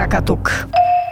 Кракатук.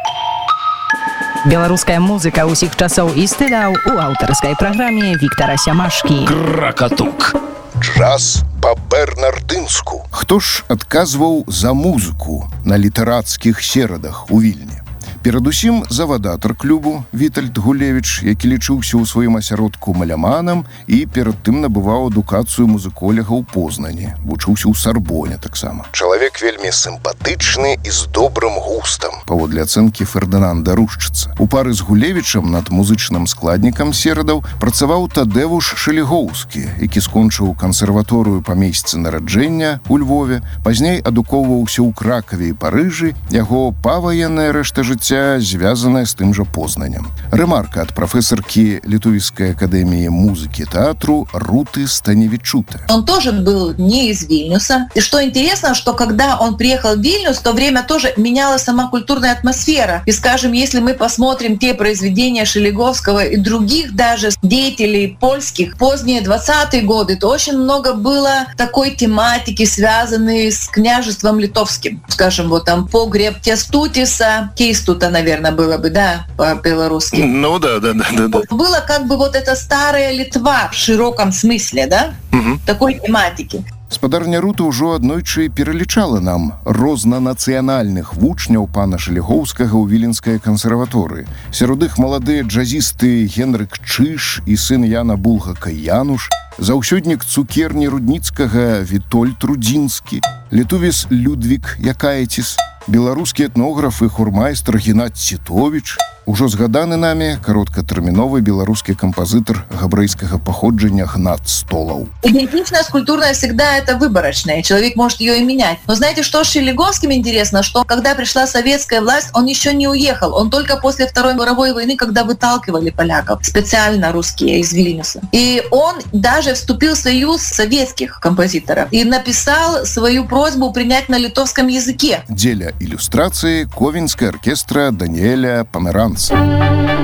Беларуская музыка ўсіх часоў і стыляў у аўтарскай праграме Віктара Сямашкі. Кракатук. Джаз па-бернардынску. Хто ж адказваў за музыку на літарацкіх серадах у Вільні? Перадусім завадатар клубу Вітальд Гулевіч, які лічыўся ў сваім асяродку маляманам і перад тым набываў адукацыю музыколяга ў Познані, вучыўся ў Сарбоне таксама. Чалавек вельмі сімпатычны і з добрым густам, паводле ацэнкі Фердынанда Рушчыца. У пары з Гулевічам над музычным складнікам серадаў працаваў Тадэвуш Шелігоўскі, які скончыў кансерваторыю па месцы нараджэння ў Львове, пазней адукоўваўся ў Кракаве і Парыжы, яго паваенная рэшта жыцця звязаная з тым жа Познанем. Рэмарка ад прафесаркі Літовіскай акадэміі музыкі и театру Руты Станевичуте. Он тоже был не из Вильнюса. И что интересно, что когда он приехал в Вильнюс, в то время тоже менялась сама культурная атмосфера. И, скажем, если мы посмотрим те произведения Шеліговского и других даже деятелей польских, поздние 20-е годы, то очень много было такой тематики, связанной с княжеством литовским. Скажем, вот там погреб Кястутиса, Кейстута, наверное, было бы, да, по-белорусски. Ну да. Было как бы вот эта старая Литва в широком смысле, да, такой тематики. Спадарня Рута ўжо аднойчы пералічала нам рознанацыянальных вучняў пана Шелігоўскага ў Віленскай кансерваторыі. Сярод іх маладыя джазісты Генрык Чыш і сын Яна Булгака Януш, заўсёднік цукерні Рудніцкага Вітольд Рудзінскі, літовец Людвік Якаеціс, беларускі этнограф і хормайстр Геннадзь Цітовіч, ужо згаданы намі кароткатэрміновы беларускі кампазітар габрэйскага паходжання Гнат Столаў. Идентичность культурная всегда это выборочная, человек может ее и менять. Но знаете, что с Шеліговским интересно, что когда пришла советская власть, он еще не уехал. Он только после Второй мировой войны, когда выталкивали поляков, специально русские из Вильнюса. И он даже вступил в союз советских композиторов и написал свою просьбу принять на литовском языке. Дзеля иллюстрации Ковенская оркестра Даниэля Померанца.